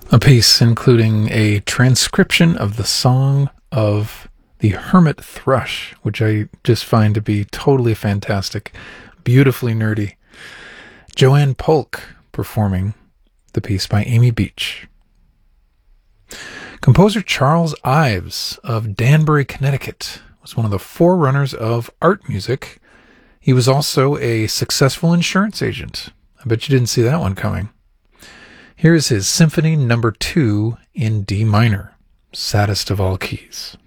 A piece including a transcription of the song of the Hermit Thrush, which I just find to be totally fantastic, beautifully nerdy. Joanne Polk performing the piece by Amy Beach. Composer Charles Ives of Danbury, Connecticut, was one of the forerunners of art music. He was also a successful insurance agent. I bet you didn't see that one coming. Here is his Symphony No. 2 in D minor, saddest of all keys.